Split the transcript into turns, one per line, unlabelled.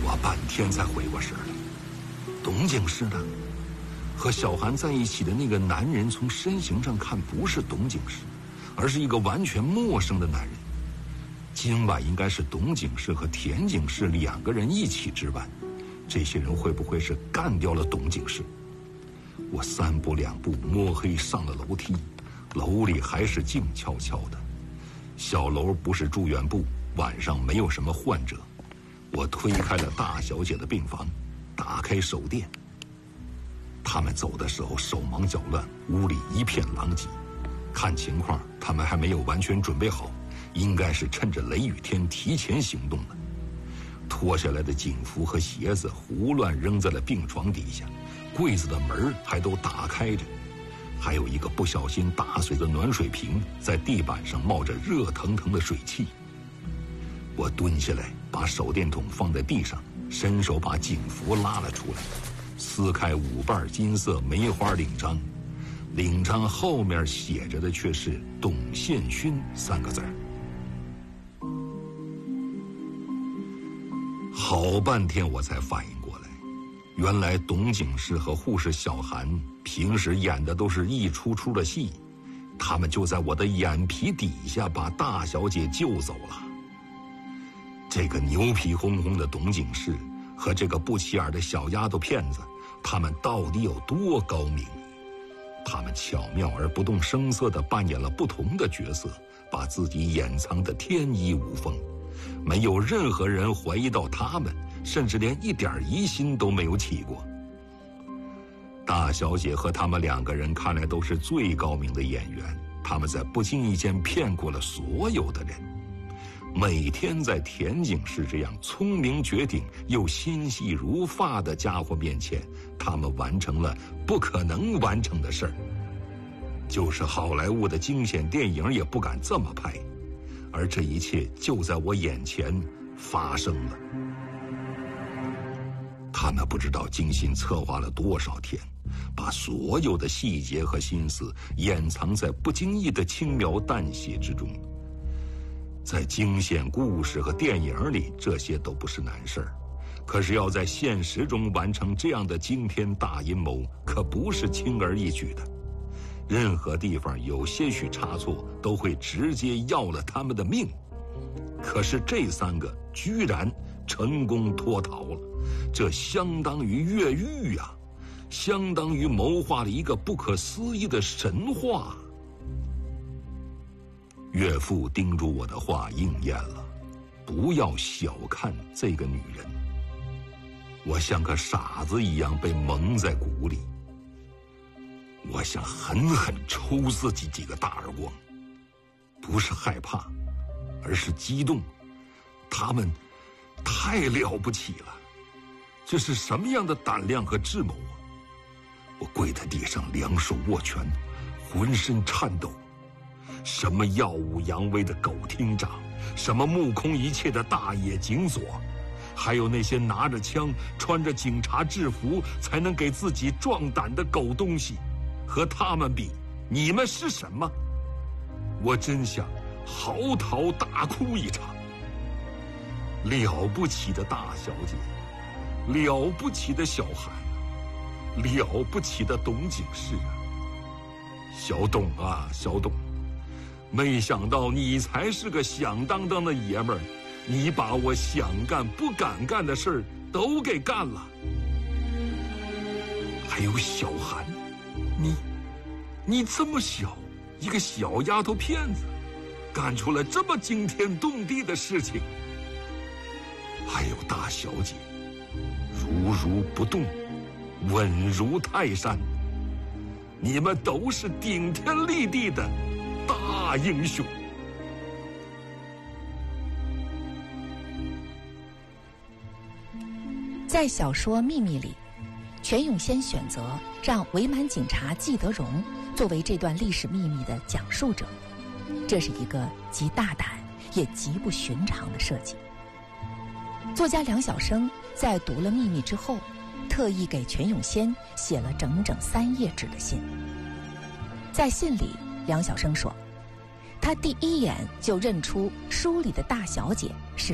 我半天才回过神来，董警士呢？和小韩在一起的那个男人，从身形上看不是董警士，而是一个完全陌生的男人。今晚应该是董警士和田警士2个人一起值班，这些人会不会是干掉了董警士？我3步2步摸黑上了楼梯，楼里还是静悄悄的。小楼不是住院部，晚上没有什么患者。我推开了大小姐的病房，打开手电。他们走的时候手忙脚乱，屋里一片狼藉。看情况，他们还没有完全准备好，应该是趁着雷雨天提前行动了。脱下来的警服和鞋子胡乱扔在了病床底下，柜子的门还都打开着，还有一个不小心打碎的暖水瓶在地板上冒着热腾腾的水汽。我蹲下来，把手电筒放在地上，伸手把警服拉了出来，撕开5瓣金色梅花领章，领章后面写着的却是董宪勋3个字。好半天我才反应过来，原来董警士和护士小韩平时演的都是一出出的戏，他们就在我的眼皮底下把大小姐救走了。这个牛皮哄哄的董警士和这个不起眼的小丫头骗子，他们到底有多高明？他们巧妙而不动声色地扮演了不同的角色，把自己掩藏得天衣无缝，没有任何人怀疑到他们，甚至连一点疑心都没有起过。大小姐和他们2个人看来都是最高明的演员，他们在不经意间骗过了所有的人。每天在田警士这样聪明绝顶又心细如发的家伙面前，他们完成了不可能完成的事儿。就是好莱坞的惊险电影也不敢这么拍，而这一切就在我眼前发生了。他们不知道精心策划了多少天，把所有的细节和心思掩藏在不经意的轻描淡写之中。在惊险故事和电影里，这些都不是难事儿，可是要在现实中完成这样的惊天大阴谋，可不是轻而易举的。任何地方有些许差错，都会直接要了他们的命。可是这3个居然成功脱逃了，这相当于越狱呀，相当于谋划了一个不可思议的神话。岳父叮嘱我的话应验了，不要小看这个女人。我像个傻子一样被蒙在鼓里，我想狠狠抽自己几个大耳光，不是害怕，而是激动。他们太了不起了，这是什么样的胆量和智谋啊！我跪在地上，两手握拳，浑身颤抖。什么耀武扬威的狗厅长，什么目空一切的大野警佐，还有那些拿着枪穿着警察制服才能给自己壮胆的狗东西，和他们比，你们是什么？我真想嚎啕大哭一场。了不起的大小姐，了不起的小韩，了不起的董警士啊！小董啊，小董，没想到你才是个响当当的爷们儿，你把我想干不敢干的事儿都给干了。还有小韩，你这么小，一个小丫头片子，干出了这么惊天动地的事情。还有大小姐，如如不动，稳如泰山，你们都是顶天立地的大英雄。
在小说《秘密》里，全永先选择让伪满警察季德荣作为这段历史秘密的讲述者，这是一个极大胆也极不寻常的设计。作家梁晓声在读了《秘密》之后，特意给全永先写了整整3页纸的信。在信里，梁晓声说，他第一眼就认出书里的大小姐是